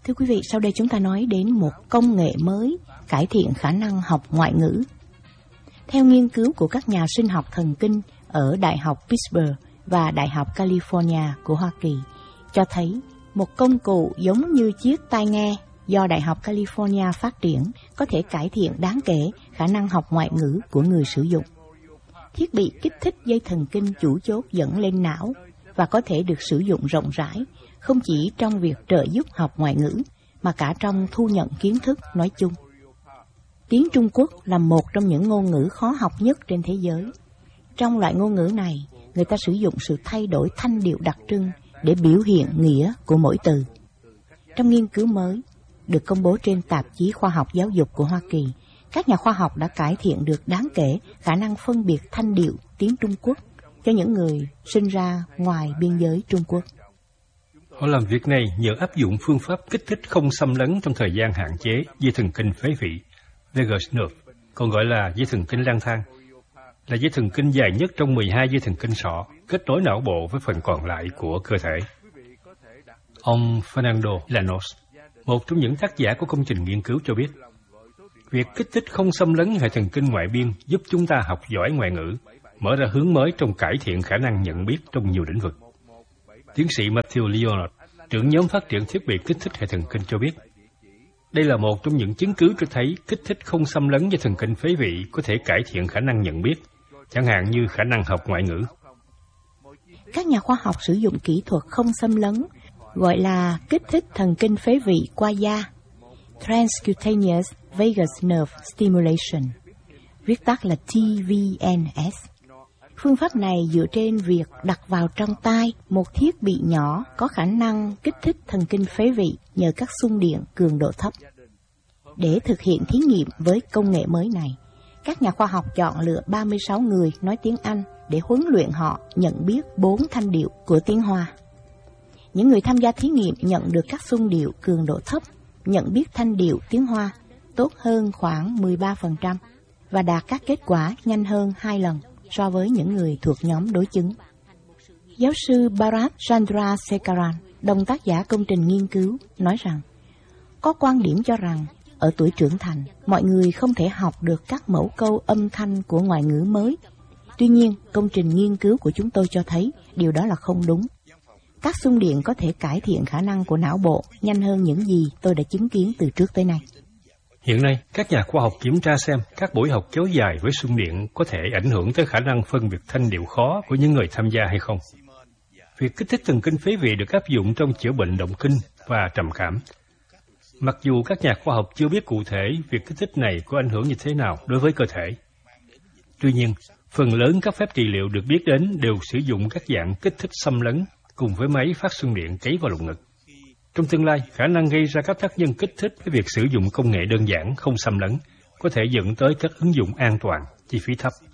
Thưa quý vị, sau đây chúng ta nói đến một công nghệ mới cải thiện khả năng học ngoại ngữ. Theo nghiên cứu của các nhà sinh học thần kinh ở Đại học Pittsburgh và Đại học California của Hoa Kỳ, cho thấy một công cụ giống như chiếc tai nghe do Đại học California phát triển có thể cải thiện đáng kể khả năng học ngoại ngữ của người sử dụng. Thiết bị kích thích dây thần kinh chủ chốt dẫn lên não và có thể được sử dụng rộng rãi, không chỉ trong việc trợ giúp học ngoại ngữ, mà cả trong thu nhận kiến thức nói chung. Tiếng Trung Quốc là một trong những ngôn ngữ khó học nhất trên thế giới. Trong loại ngôn ngữ này, người ta sử dụng sự thay đổi thanh điệu đặc trưng để biểu hiện nghĩa của mỗi từ. Trong nghiên cứu mới, được công bố trên tạp chí khoa học giáo dục của Hoa Kỳ, các nhà khoa học đã cải thiện được đáng kể khả năng phân biệt thanh điệu tiếng Trung Quốc cho những người sinh ra ngoài biên giới Trung Quốc. Họ làm việc này nhờ áp dụng phương pháp kích thích không xâm lấn trong thời gian hạn chế dây thần kinh phế vị, vagus nerve, còn gọi là dây thần kinh lang thang, là dây thần kinh dài nhất trong 12 dây thần kinh sọ, kết nối não bộ với phần còn lại của cơ thể. Ông Fernando Llanos, một trong những tác giả của công trình nghiên cứu cho biết, việc kích thích không xâm lấn hệ thần kinh ngoại biên giúp chúng ta học giỏi ngoại ngữ, mở ra hướng mới trong cải thiện khả năng nhận biết trong nhiều lĩnh vực. Tiến sĩ Matthew Leonard, trưởng nhóm phát triển thiết bị kích thích hệ thần kinh cho biết, đây là một trong những chứng cứ cho thấy kích thích không xâm lấn với thần kinh phế vị có thể cải thiện khả năng nhận biết, chẳng hạn như khả năng học ngoại ngữ. Các nhà khoa học sử dụng kỹ thuật không xâm lấn, gọi là kích thích thần kinh phế vị qua da, Transcutaneous Vagus Nerve Stimulation, viết tắt là TVNS. Phương pháp này dựa trên việc đặt vào trong tai một thiết bị nhỏ có khả năng kích thích thần kinh phế vị nhờ các xung điện cường độ thấp. Để thực hiện thí nghiệm với công nghệ mới này, các nhà khoa học chọn lựa 36 người nói tiếng Anh để huấn luyện họ nhận biết 4 thanh điệu của tiếng Hoa. Những người tham gia thí nghiệm nhận được các xung điệu cường độ thấp, nhận biết thanh điệu tiếng Hoa tốt hơn khoảng 13% và đạt các kết quả nhanh hơn 2 lần so với những người thuộc nhóm đối chứng. Giáo sư Bharat Chandrasekaran, đồng tác giả công trình nghiên cứu, nói rằng có quan điểm cho rằng ở tuổi trưởng thành, mọi người không thể học được các mẫu câu âm thanh của ngoại ngữ mới. Tuy nhiên, công trình nghiên cứu của chúng tôi cho thấy điều đó là không đúng. Các xung điện có thể cải thiện khả năng của não bộ nhanh hơn những gì tôi đã chứng kiến từ trước tới nay. Hiện nay, các nhà khoa học kiểm tra xem các buổi học kéo dài với xung điện có thể ảnh hưởng tới khả năng phân biệt thanh điệu khó của những người tham gia hay không. Việc kích thích thần kinh phế vị được áp dụng trong chữa bệnh động kinh và trầm cảm. Mặc dù các nhà khoa học chưa biết cụ thể việc kích thích này có ảnh hưởng như thế nào đối với cơ thể. Tuy nhiên, phần lớn các phép trị liệu được biết đến đều sử dụng các dạng kích thích xâm lấn cùng với máy phát xung điện cấy vào lồng ngực. Trong tương lai, khả năng gây ra các tác nhân kích thích với việc sử dụng công nghệ đơn giản không xâm lấn có thể dẫn tới các ứng dụng an toàn, chi phí thấp.